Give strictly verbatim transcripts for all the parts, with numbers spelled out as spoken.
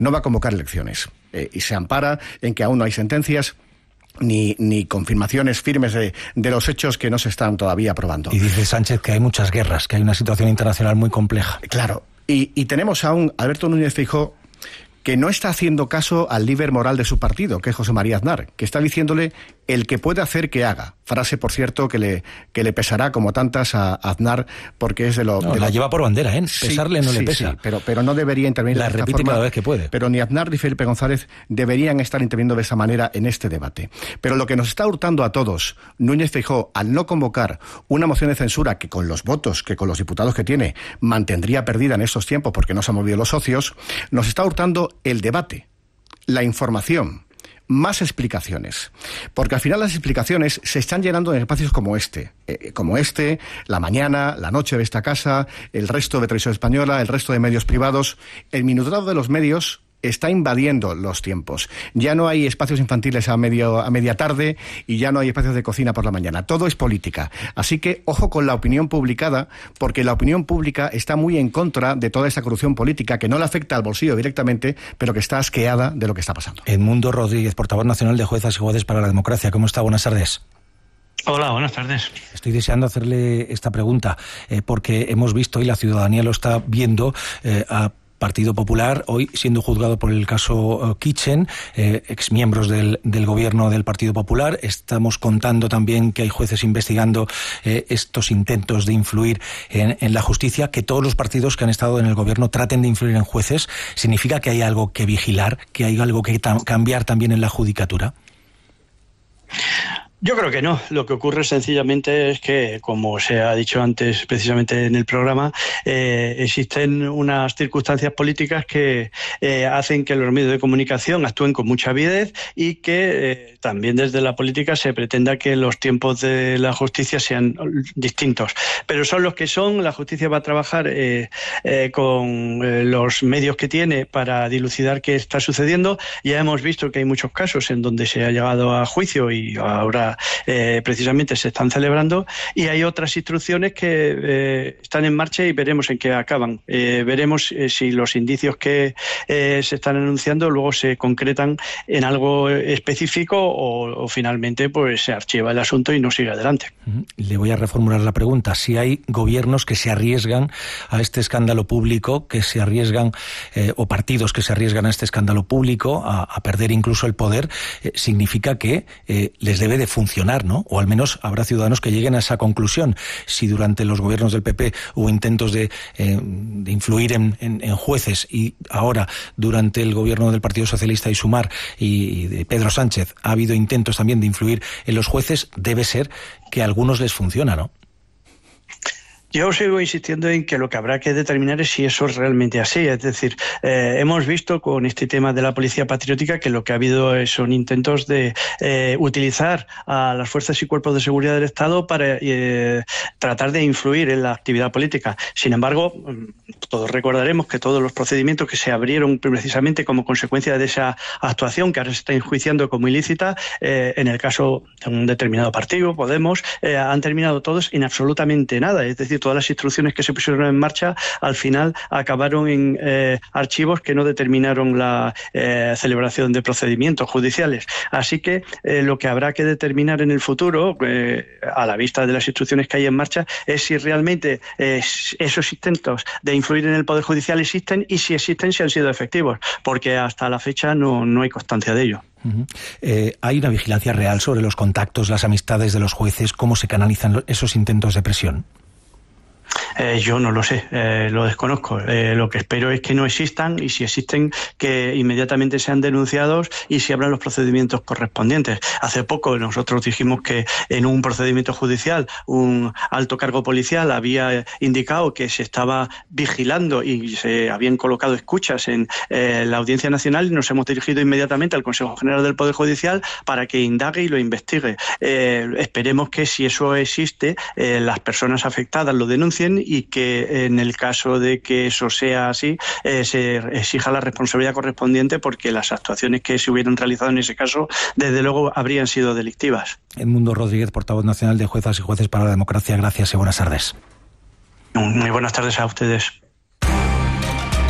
no va a convocar elecciones. Eh, y se ampara en que aún no hay sentencias Ni, ni confirmaciones firmes de, de los hechos que no se están todavía probando. Y dice Sánchez que hay muchas guerras, que hay una situación internacional muy compleja. Claro, y, y tenemos a un Alberto Núñez Feijóo que no está haciendo caso al líder moral de su partido, que es José María Aznar, que está diciéndole el que puede hacer que haga. Frase, por cierto, que le, que le pesará como tantas a Aznar, porque es de lo... No, de la lo... lleva por bandera, ¿eh? Pesarle sí, no sí, le pesa. Sí, pero, pero no debería intervenir la de esta repite forma. cada vez que puede. Pero ni Aznar ni Felipe González deberían estar interviniendo de esa manera en este debate. Pero lo que nos está hurtando a todos, Núñez Feijóo, al no convocar una moción de censura que con los votos, que con los diputados que tiene, mantendría perdida en estos tiempos porque no se han movido los socios, nos está hurtando el debate, la información, más explicaciones. Porque al final las explicaciones se están llenando en espacios como este, eh, como este, la mañana, la noche de esta casa, el resto de Televisión Española, el resto de medios privados. El minutado de los medios está invadiendo los tiempos. Ya no hay espacios infantiles a, medio, a media tarde y ya no hay espacios de cocina por la mañana. Todo es política. Así que ojo con la opinión publicada, porque la opinión pública está muy en contra de toda esta corrupción política que no le afecta al bolsillo directamente, pero que está asqueada de lo que está pasando. Edmundo Rodríguez, portavoz nacional de Juezas y Jueces para la Democracia. ¿Cómo está? Buenas tardes. Hola, buenas tardes. Estoy deseando hacerle esta pregunta, eh, porque hemos visto, y la ciudadanía lo está viendo, eh, a Partido Popular, hoy siendo juzgado por el caso uh, Kitchen, eh, exmiembros del, del gobierno del Partido Popular. Estamos contando también que hay jueces investigando eh, estos intentos de influir en, en la justicia. Que todos los partidos que han estado en el gobierno traten de influir en jueces, ¿significa que hay algo que vigilar, que hay algo que tam- cambiar también en la judicatura? Yo creo que no. Lo que ocurre sencillamente es que, como se ha dicho antes precisamente en el programa, eh, existen unas circunstancias políticas que eh, hacen que los medios de comunicación actúen con mucha avidez y que eh, también desde la política se pretenda que los tiempos de la justicia sean distintos. Pero son los que son. La justicia va a trabajar eh, eh, con eh, los medios que tiene para dilucidar qué está sucediendo. Ya hemos visto que hay muchos casos en donde se ha llegado a juicio y ahora Eh, precisamente se están celebrando, y hay otras instrucciones que eh, están en marcha y veremos en qué acaban. Eh, veremos eh, si los indicios que eh, se están anunciando luego se concretan en algo específico o, o finalmente pues se archiva el asunto y no sigue adelante. Le voy a reformular la pregunta. Si hay gobiernos que se arriesgan a este escándalo público, que se arriesgan, eh, o partidos que se arriesgan a este escándalo público, a, a perder incluso el poder, eh, significa que eh, les debe de funcionar, ¿no? O al menos habrá ciudadanos que lleguen a esa conclusión. Si durante los gobiernos del P P hubo intentos de, eh, de influir en, en, en jueces, y ahora durante el gobierno del Partido Socialista y Sumar y de Pedro Sánchez ha habido intentos también de influir en los jueces, debe ser que a algunos les funciona, ¿no? Yo sigo insistiendo en que lo que habrá que determinar es si eso es realmente así. Es decir, eh, hemos visto con este tema de la policía patriótica que lo que ha habido son intentos de eh, utilizar a las fuerzas y cuerpos de seguridad del Estado para eh, tratar de influir en la actividad política. Sin embargo, todos recordaremos que todos los procedimientos que se abrieron precisamente como consecuencia de esa actuación que ahora se está enjuiciando como ilícita, eh, en el caso de un determinado partido, Podemos, eh, han terminado todos en absolutamente nada. Es decir, todas las instrucciones que se pusieron en marcha al final acabaron en eh, archivos que no determinaron la eh, celebración de procedimientos judiciales. Así que eh, lo que habrá que determinar en el futuro, eh, a la vista de las instrucciones que hay en marcha, es si realmente eh, esos intentos de influir en el Poder Judicial existen, y si existen, si han sido efectivos, porque hasta la fecha no, no hay constancia de ello. Uh-huh. Eh, ¿Hay una vigilancia real sobre los contactos, las amistades de los jueces? ¿Cómo se canalizan esos intentos de presión? Eh, yo no lo sé, eh, lo desconozco. Eh, lo que espero es que no existan, y si existen, que inmediatamente sean denunciados y se abran los procedimientos correspondientes. Hace poco nosotros dijimos que en un procedimiento judicial un alto cargo policial había indicado que se estaba vigilando y se habían colocado escuchas en eh, la Audiencia Nacional, y nos hemos dirigido inmediatamente al Consejo General del Poder Judicial para que indague y lo investigue. Eh, esperemos que, si eso existe, eh, las personas afectadas lo denuncien, y que en el caso de que eso sea así, eh, se exija la responsabilidad correspondiente, porque las actuaciones que se hubieran realizado en ese caso, desde luego, habrían sido delictivas. Edmundo Rodríguez, portavoz nacional de Juezas y Jueces para la Democracia, gracias y buenas tardes. Muy buenas tardes a ustedes.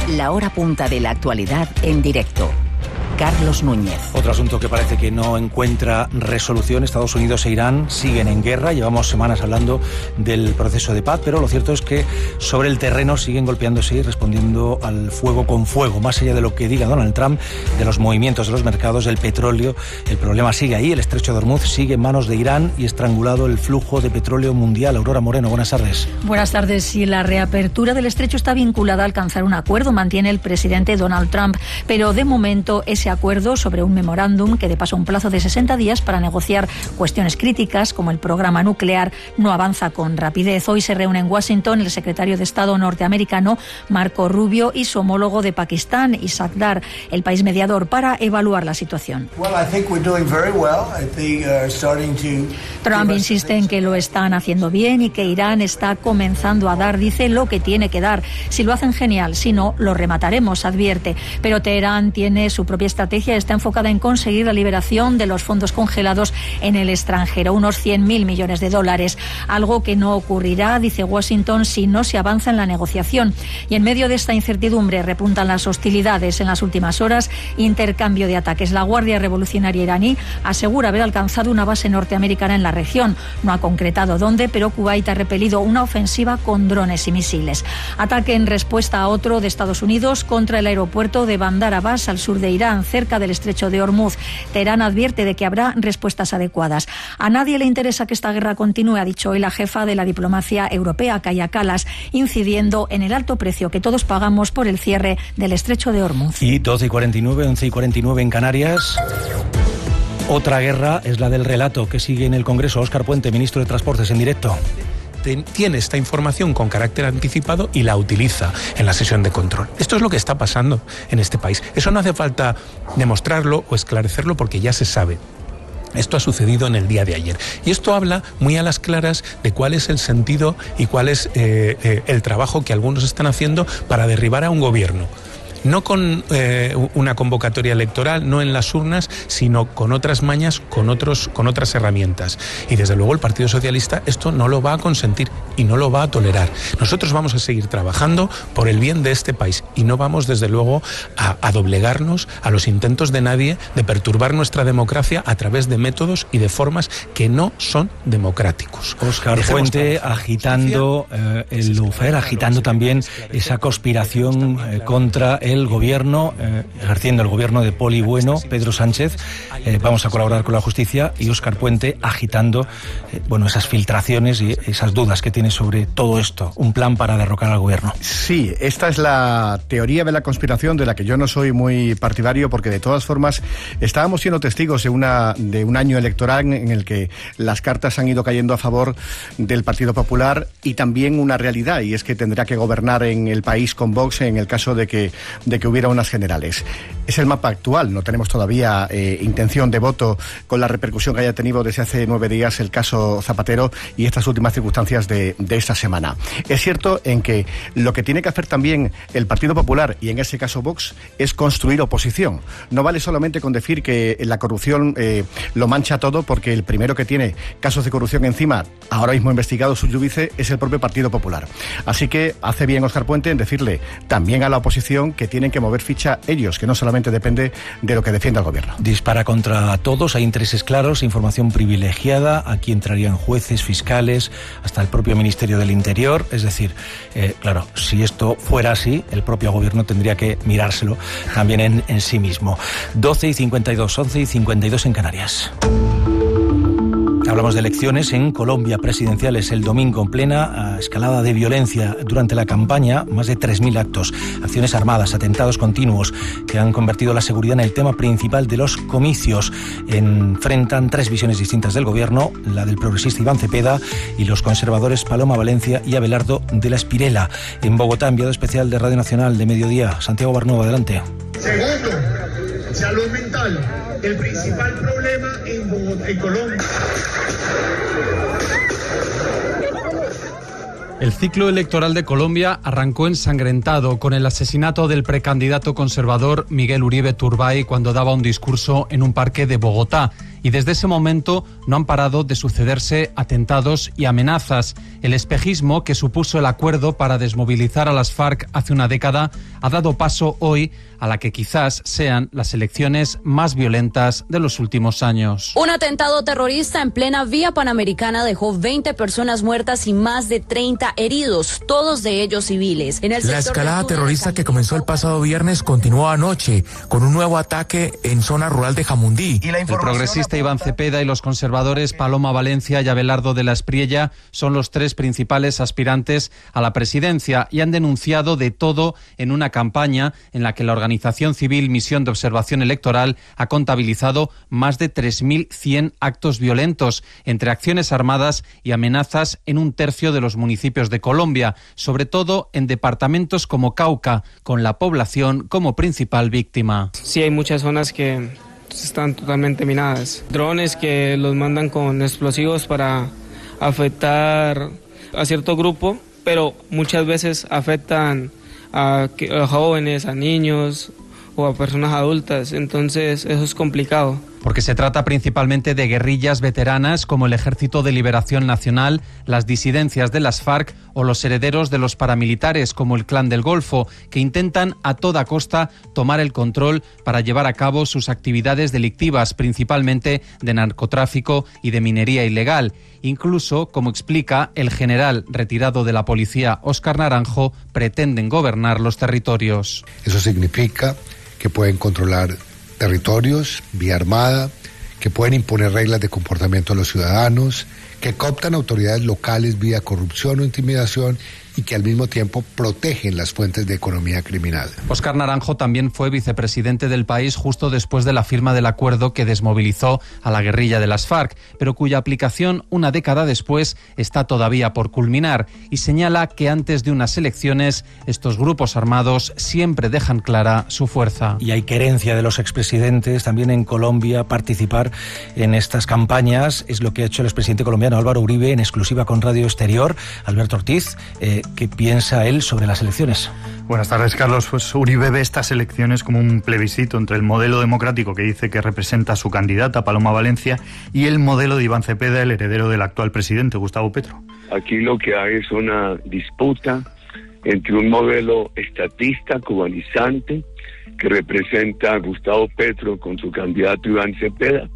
La hora punta de la actualidad en directo. Carlos Núñez. Otro asunto que parece que no encuentra resolución. Estados Unidos e Irán siguen en guerra. Llevamos semanas hablando del proceso de paz, pero lo cierto es que sobre el terreno siguen golpeándose y respondiendo al fuego con fuego. Más allá de lo que diga Donald Trump, de los movimientos de los mercados, del petróleo, el problema sigue ahí. El estrecho de Hormuz sigue en manos de Irán y estrangulado el flujo de petróleo mundial. Aurora Moreno, buenas tardes. Buenas tardes. Sí, la reapertura del estrecho está vinculada a alcanzar un acuerdo, mantiene el presidente Donald Trump, pero de momento ese acuerdo sobre un memorándum que de paso un plazo de sesenta días para negociar cuestiones críticas como el programa nuclear no avanza con rapidez. Hoy se reúne en Washington el secretario de Estado norteamericano Marco Rubio y su homólogo de Pakistán, Ishaq Dar, el país mediador, para evaluar la situación. Trump insiste en que lo están haciendo bien y que Irán está comenzando a dar, dice, lo que tiene que dar. Si lo hacen, genial, si no, lo remataremos, advierte. Pero Teherán tiene su propia estrategia, está enfocada en conseguir la liberación de los fondos congelados en el extranjero, unos cien mil millones de dólares, algo que no ocurrirá, dice Washington, si no se avanza en la negociación. Y en medio de esta incertidumbre repuntan las hostilidades en las últimas horas, intercambio de ataques. La Guardia Revolucionaria iraní asegura haber alcanzado una base norteamericana en la región. No ha concretado dónde, pero Kuwait ha repelido una ofensiva con drones y misiles. Ataque en respuesta a otro de Estados Unidos contra el aeropuerto de Bandar Abbas, al sur de Irán, cerca del estrecho de Hormuz. Teherán advierte de que habrá respuestas adecuadas. A nadie le interesa que esta guerra continúe, ha dicho hoy la jefa de la diplomacia europea, Kaja Kallas, incidiendo en el alto precio que todos pagamos por el cierre del estrecho de Hormuz. Y doce y cuarenta y nueve, once y cuarenta y nueve en Canarias. Otra guerra es la del relato que sigue en el Congreso. Óscar Puente, ministro de Transportes, en directo. Tiene esta información con carácter anticipado y la utiliza en la sesión de control. Esto es lo que está pasando en este país. Eso no hace falta demostrarlo o esclarecerlo porque ya se sabe. Esto ha sucedido en el día de ayer. Y esto habla muy a las claras de cuál es el sentido y cuál es eh, eh, el trabajo que algunos están haciendo para derribar a un gobierno. No con eh, una convocatoria electoral, no en las urnas, sino con otras mañas, con otros, con otras herramientas. Y desde luego el Partido Socialista esto no lo va a consentir y no lo va a tolerar. Nosotros vamos a seguir trabajando por el bien de este país y no vamos desde luego a, a doblegarnos a los intentos de nadie de perturbar nuestra democracia a través de métodos y de formas que no son democráticos. Óscar Puente agitando eh, el lufer, agitando también esa conspiración eh, contra el el gobierno, eh, ejerciendo el gobierno de Poli Bueno, Pedro Sánchez. Eh, vamos a colaborar con la justicia, y Óscar Puente agitando eh, bueno, esas filtraciones y esas dudas que tiene sobre todo esto, un plan para derrocar al gobierno. Sí, esta es la teoría de la conspiración de la que yo no soy muy partidario, porque de todas formas estábamos siendo testigos de, una, de un año electoral en el que las cartas han ido cayendo a favor del Partido Popular, y también una realidad, y es que tendrá que gobernar en el país con Vox en el caso de que de que hubiera unas generales. Es el mapa actual, no tenemos todavía eh, intención de voto con la repercusión que haya tenido desde hace nueve días el caso Zapatero y estas últimas circunstancias de, de esta semana. Es cierto en que lo que tiene que hacer también el Partido Popular, y en ese caso Vox, es construir oposición. No vale solamente con decir que la corrupción eh, lo mancha todo, porque el primero que tiene casos de corrupción encima, ahora mismo investigado su judice, es el propio Partido Popular. Así que hace bien Óscar Puente en decirle también a la oposición que tienen que mover ficha ellos, que no solamente depende de lo que defienda el gobierno. Dispara contra todos, hay intereses claros, información privilegiada, aquí entrarían jueces, fiscales, hasta el propio Ministerio del Interior. Es decir, eh, claro, si esto fuera así, el propio gobierno tendría que mirárselo también en, en sí mismo. doce y cincuenta y dos, once y cincuenta y dos en Canarias. Hablamos de elecciones en Colombia, presidenciales el domingo, en plena escalada de violencia durante la campaña, más de tres mil actos, acciones armadas, atentados continuos que han convertido la seguridad en el tema principal de los comicios. Enfrentan tres visiones distintas del gobierno, la del progresista Iván Cepeda y los conservadores Paloma Valencia y Abelardo de la Espirela. En Bogotá, enviado especial de Radio Nacional de Mediodía, Santiago Barnuevo, adelante. Segundo, salud mental, el principal problema en Bogotá, en Colombia. El ciclo electoral de Colombia arrancó ensangrentado con el asesinato del precandidato conservador Miguel Uribe Turbay cuando daba un discurso en un parque de Bogotá. y desde ese momento no han parado de sucederse atentados y amenazas. El espejismo que supuso el acuerdo para desmovilizar a las FARC hace una década ha dado paso hoy a la que quizás sean las elecciones más violentas de los últimos años. Un atentado terrorista en plena vía panamericana dejó veinte personas muertas y más de treinta heridos, todos de ellos civiles. En el la escalada terrorista que comenzó el pasado viernes continuó anoche con un nuevo ataque en zona rural de Jamundí. El progresista Iván Cepeda y los conservadores Paloma Valencia y Abelardo de la Espriella son los tres principales aspirantes a la presidencia y han denunciado de todo en una campaña en la que la organización civil Misión de Observación Electoral ha contabilizado más de tres mil cien actos violentos, entre acciones armadas y amenazas en un tercio de los municipios de Colombia, sobre todo en departamentos como Cauca, con la población como principal víctima. Sí, hay muchas zonas que están totalmente minadas. Drones que los mandan con explosivos para afectar a cierto grupo, pero muchas veces afectan a, a jóvenes, a niños o a personas adultas, entonces eso es complicado. Porque se trata principalmente de guerrillas veteranas como el Ejército de Liberación Nacional, las disidencias de las FARC o los herederos de los paramilitares como el Clan del Golfo, que intentan a toda costa tomar el control para llevar a cabo sus actividades delictivas, principalmente de narcotráfico y de minería ilegal. Incluso, como explica el general retirado de la policía Óscar Naranjo, pretenden gobernar los territorios. Eso significa que pueden controlar territorios vía armada, que pueden imponer reglas de comportamiento a los ciudadanos, que cooptan autoridades locales vía corrupción o intimidación y que al mismo tiempo protegen las fuentes de economía criminal. Óscar Naranjo también fue vicepresidente del país justo después de la firma del acuerdo que desmovilizó a la guerrilla de las FARC, pero cuya aplicación una década después está todavía por culminar, y señala que antes de unas elecciones estos grupos armados siempre dejan clara su fuerza. Y hay querencia de los expresidentes también en Colombia participar en estas campañas. Es lo que ha hecho el expresidente colombiano Álvaro Uribe en exclusiva con Radio Exterior. Alberto Ortiz, eh, ¿qué piensa él sobre las elecciones? Buenas tardes, Carlos. Pues Uribe ve estas elecciones como un plebiscito entre el modelo democrático que dice que representa a su candidata, Paloma Valencia, y el modelo de Iván Cepeda, el heredero del actual presidente, Gustavo Petro. Aquí lo que hay es una disputa entre un modelo estatista, cubanizante, que representa a Gustavo Petro con su candidato Iván Cepeda,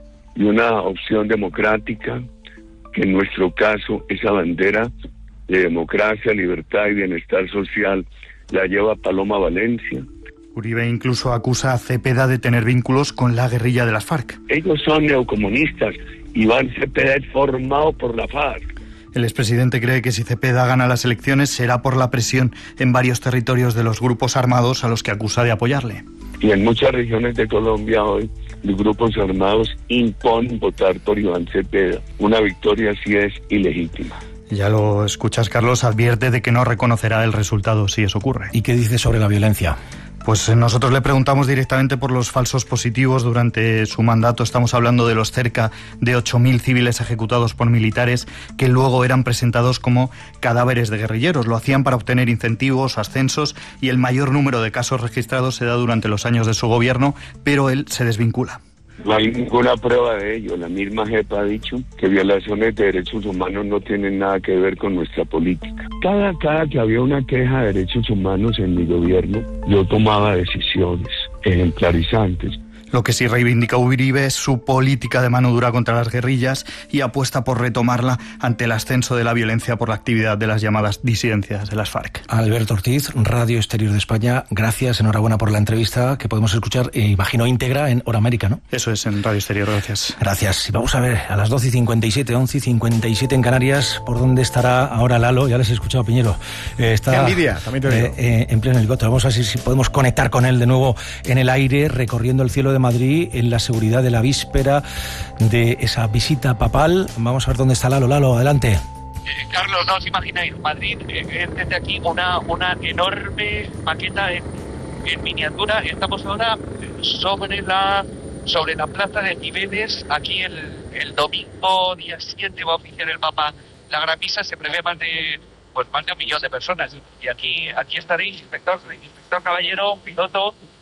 y una opción democrática, que en nuestro caso esa bandera de democracia, libertad y bienestar social la lleva Paloma Valencia. Uribe incluso acusa a Cepeda de tener vínculos con la guerrilla de las FARC. Ellos son neocomunistas. Iván Cepeda es formado por la FARC. El expresidente cree que si Cepeda gana las elecciones será por la presión en varios territorios de los grupos armados a los que acusa de apoyarle. Y en muchas regiones de Colombia hoy los grupos armados imponen votar por Iván Cepeda. Una victoria así es ilegítima. Ya lo escuchas, Carlos, advierte de que no reconocerá el resultado si eso ocurre. ¿Y qué dice sobre la violencia? Pues nosotros le preguntamos directamente por los falsos positivos durante su mandato. Estamos hablando de los cerca de ocho mil civiles ejecutados por militares que luego eran presentados como cadáveres de guerrilleros. Lo hacían para obtener incentivos, ascensos, y el mayor número de casos registrados se da durante los años de su gobierno, pero él se desvincula. No hay ninguna prueba de ello. La misma J E P ha dicho que violaciones de derechos humanos no tienen nada que ver con nuestra política. Cada, cada que había una queja de derechos humanos en mi gobierno, yo tomaba decisiones ejemplarizantes. Lo que sí reivindica Uribe es su política de mano dura contra las guerrillas y apuesta por retomarla ante el ascenso de la violencia por la actividad de las llamadas disidencias de las FARC. Alberto Ortiz, Radio Exterior de España, gracias, enhorabuena por la entrevista que podemos escuchar, eh, imagino, íntegra en Hora América, ¿no? Eso es, en Radio Exterior, gracias. Gracias. Y vamos a ver, a las doce y cincuenta y siete, once y cincuenta y siete en Canarias, ¿por dónde estará ahora Lalo? Ya les he escuchado, Piñero. Eh, está, Qué envidia, también te digo. Eh, eh, en pleno helicóptero. Vamos a ver si podemos conectar con él de nuevo en el aire, recorriendo el cielo de Madrid en la seguridad de la víspera de esa visita papal. Vamos a ver dónde está Lalo. Lalo, adelante. Eh, Carlos, no os imagináis, Madrid eh, es desde aquí una, una enorme maqueta en, en miniatura. Estamos ahora sobre la sobre la plaza de Cibeles. Aquí el, el domingo día siete va a oficiar el Papa la gran misa. Se prevé más de pues más de un millón de personas. Y aquí aquí estaréis, inspector, inspector Caballero, piloto,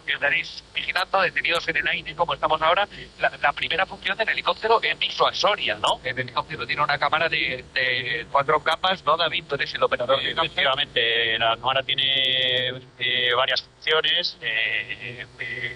estaréis vigilando, detenidos en el aire, como estamos ahora, la, la primera función del helicóptero es disuasoria, ¿no? El helicóptero tiene una cámara de, de cuatro capas, ¿no, David? Tú eres el operador de cámara. Efectivamente, la cámara tiene eh, varias funciones. Eh, eh,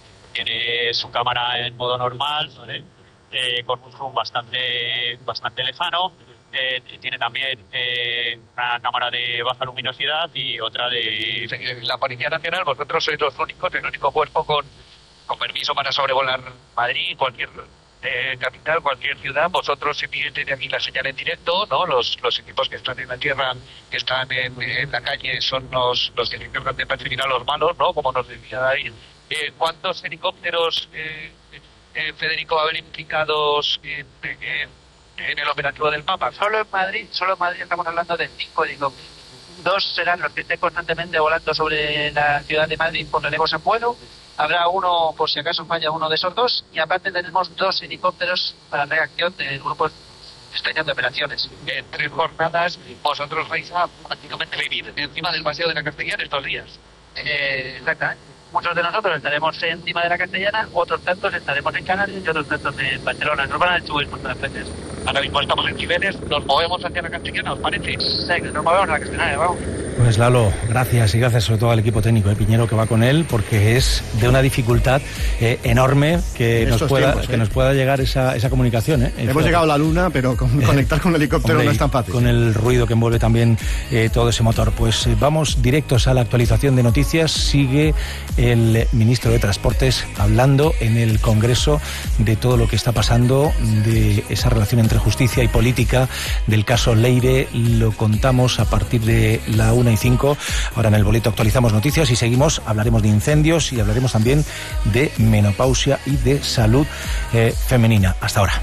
tiene su cámara en modo normal, ¿vale? eh, con un zoom bastante, bastante lejano. Eh, tiene también eh, una cámara de baja luminosidad y otra de... La Policía Nacional, vosotros sois los únicos, el único cuerpo con, con permiso para sobrevolar Madrid, cualquier eh, capital, cualquier ciudad. Vosotros se piden desde aquí la señal en directo, ¿no? Los, los equipos que están en la tierra, que están en, en la calle, son los, los que se encargan de perseguir a los malos, ¿no? Como nos decía David. Eh, ¿Cuántos helicópteros, eh, eh, Federico, va a haber implicados en... en en el operativo del Papa? Solo en Madrid, solo en Madrid estamos hablando de cinco helicópteros. Dos serán los que estén constantemente volando sobre la ciudad de Madrid con relevos en vuelo. Habrá uno, por si acaso falla uno de esos dos, y aparte tenemos dos helicópteros para reacción del grupo especial de operaciones. En tres jornadas vosotros vais a prácticamente vivir encima del paseo de la Castellana estos días. Eh, exactamente. Muchos de nosotros estaremos encima de la Castellana, otros tantos estaremos en Canarias y otros tantos en Barcelona. Nos van a subir muchas veces. Ahora mismo estamos en Cibeles, nos movemos hacia la Castellana, ¿os parece? Sí, nos movemos a la Castellana, vamos. Pues Lalo, gracias y gracias sobre todo al equipo técnico de Piñero que va con él, porque es de una dificultad eh, enorme que nos pueda tiempos, ¿eh? que nos pueda llegar esa, esa comunicación. ¿eh? Hemos llegado a la Luna, pero con, conectar con el helicóptero Hombre, no es tan fácil. Con el ruido que envuelve también eh, todo ese motor. Pues eh, vamos directos a la actualización de noticias. Sigue el ministro de Transportes hablando en el Congreso de todo lo que está pasando, de esa relación entre justicia y política, del caso Leire. Lo contamos a partir de la una y cinco. Ahora en el boleto actualizamos noticias y seguimos. Hablaremos de incendios y hablaremos también de menopausia y de salud eh, femenina. Hasta ahora.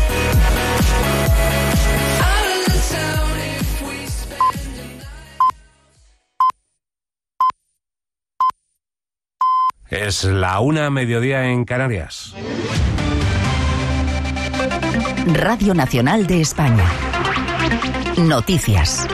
Es la una, mediodía en Canarias. Radio Nacional de España. Noticias.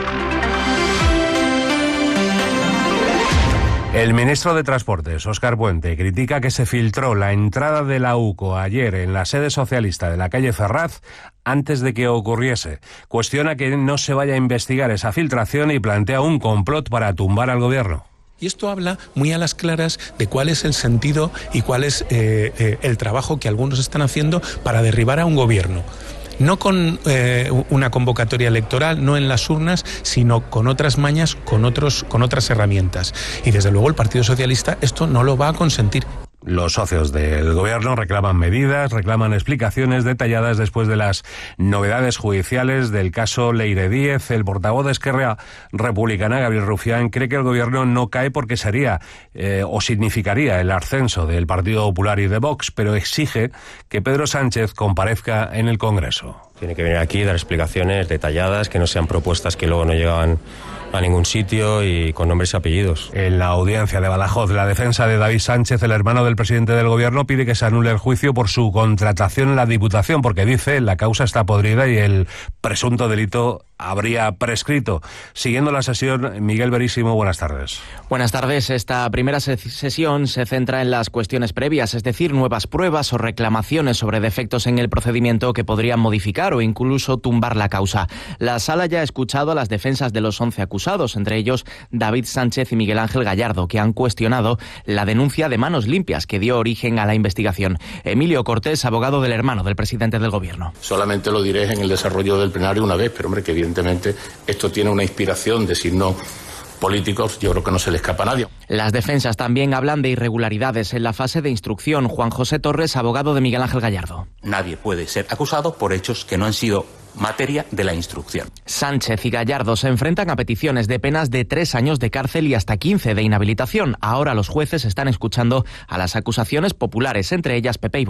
El ministro de Transportes, Óscar Puente, critica que se filtró la entrada de la U C O ayer en la sede socialista de la calle Ferraz antes de que ocurriese. Cuestiona que no se vaya a investigar esa filtración y plantea un complot para tumbar al gobierno. Y esto habla muy a las claras de cuál es el sentido y cuál es eh, eh, el trabajo que algunos están haciendo para derribar a un gobierno. No con eh, una convocatoria electoral, no en las urnas, sino con otras mañas, con, otros, con otras herramientas. Y desde luego el Partido Socialista esto no lo va a consentir. Los socios del gobierno reclaman medidas, reclaman explicaciones detalladas después de las novedades judiciales del caso Leire Díez. El portavoz de Esquerra Republicana, Gabriel Rufián, cree que el gobierno no cae porque sería eh, o significaría el ascenso del Partido Popular y de Vox, pero exige que Pedro Sánchez comparezca en el Congreso. Tiene que venir aquí, dar explicaciones detalladas, que no sean propuestas que luego no llegan a ningún sitio y con nombres y apellidos. En la audiencia de Badajoz, la defensa de David Sánchez, el hermano del presidente del gobierno, pide que se anule el juicio por su contratación en la Diputación, porque dice la causa está podrida y el presunto delito habría prescrito. Siguiendo la sesión, Miguel Verísimo, buenas tardes. Buenas tardes. Esta primera sesión se centra en las cuestiones previas, es decir, nuevas pruebas o reclamaciones sobre defectos en el procedimiento que podrían modificar o incluso tumbar la causa. La sala ya ha escuchado a las defensas de los once acusados, entre ellos David Sánchez y Miguel Ángel Gallardo, que han cuestionado la denuncia de manos limpias que dio origen a la investigación. Emilio Cortés, abogado del hermano del presidente del gobierno. Solamente lo diré en el desarrollo del plenario una vez, pero hombre, que bien Evidentemente, esto tiene una inspiración de signos políticos, yo creo que no se le escapa a nadie. Las defensas también hablan de irregularidades en la fase de instrucción. Juan José Torres, abogado de Miguel Ángel Gallardo. Nadie puede ser acusado por hechos que no han sido materia de la instrucción. Sánchez y Gallardo se enfrentan a peticiones de penas de tres años de cárcel y hasta quince de inhabilitación. Ahora los jueces están escuchando a las acusaciones populares, entre ellas P P y Vox.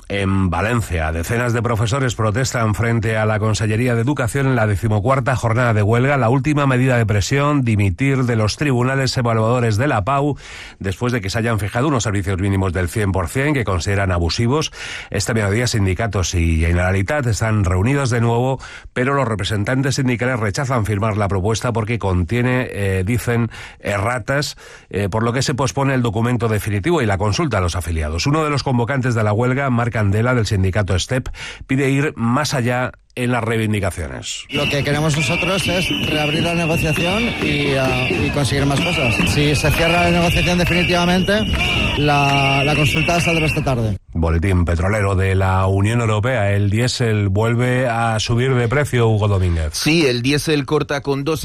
en Valencia. Decenas de profesores protestan frente a la Consellería de Educación en la decimocuarta jornada de huelga. La última medida de presión, dimitir de los tribunales evaluadores de la Pau, después de que se hayan fijado unos servicios mínimos del cien por ciento que consideran abusivos. Este mediodía sindicatos y Generalitat están reunidos de nuevo, pero los representantes sindicales rechazan firmar la propuesta porque contiene, eh, dicen, erratas, eh, por lo que se pospone el documento definitivo y la consulta a los afiliados. Uno de los convocantes de la huelga, Marc Candela, del sindicato STEP, pide ir más allá en las reivindicaciones. Lo que queremos nosotros es reabrir la negociación y, uh, y conseguir más cosas. Si se cierra la negociación definitivamente, la, la consulta saldrá esta tarde. Boletín petrolero de la Unión Europea. El diésel vuelve a subir de precio, Hugo Domínguez. Sí, el diésel corta con doce